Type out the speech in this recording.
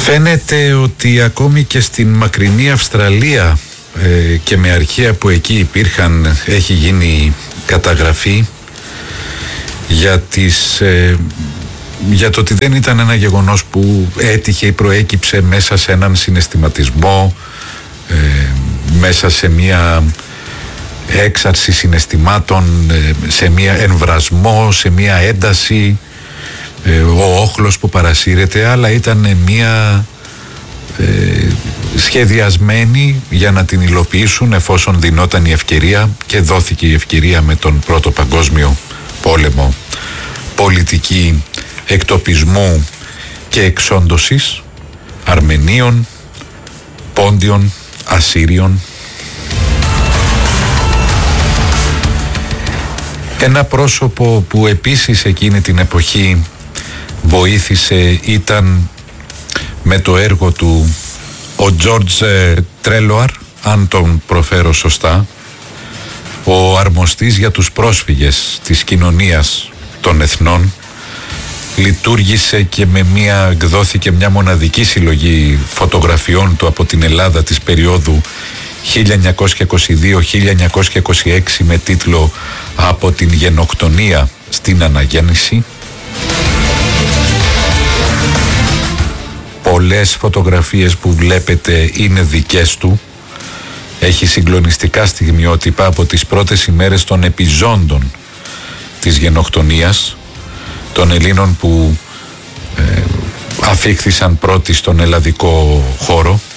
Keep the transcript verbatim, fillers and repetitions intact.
Φαίνεται ότι ακόμη και στην μακρινή Αυστραλία ε, και με αρχεία που εκεί υπήρχαν έχει γίνει καταγραφή για, τις, ε, για το ότι δεν ήταν ένα γεγονός που έτυχε ή προέκυψε μέσα σε έναν συναισθηματισμό, ε, μέσα σε μια έξαρση συναισθημάτων, ε, σε μια εμβρασμό, σε μια ένταση, ε, ο όχλος που παρασύρεται, αλλά ήταν μια ε, σχεδιασμένη για να την υλοποιήσουν εφόσον δινόταν η ευκαιρία, και δόθηκε η ευκαιρία με τον Πρώτο Παγκόσμιο Πόλεμο, πολιτική εκτοπισμού και εξόντωσης Αρμενίων, Πόντιων, Ασσύριων. Ένα πρόσωπο που επίσης εκείνη την εποχή βοήθησε ήταν με το έργο του ο Τζόρτζ Τρέλοαρ, αν τον προφέρω σωστά, ο αρμοστής για τους πρόσφυγες της κοινωνίας των εθνών. Λειτουργήσε και με μια, εκδόθηκε μια μοναδική συλλογή φωτογραφιών του από την Ελλάδα της περίοδου χίλια εννιακόσια είκοσι δύο με χίλια εννιακόσια είκοσι έξι με τίτλο «Από την γενοκτονία στην αναγέννηση». Πολλές φωτογραφίες που βλέπετε είναι δικές του. Έχει συγκλονιστικά στιγμιότυπα από τις πρώτες ημέρες των επιζώντων της γενοκτονίας, των Ελλήνων που ε, αφήχθησαν πρώτοι στον ελλαδικό χώρο.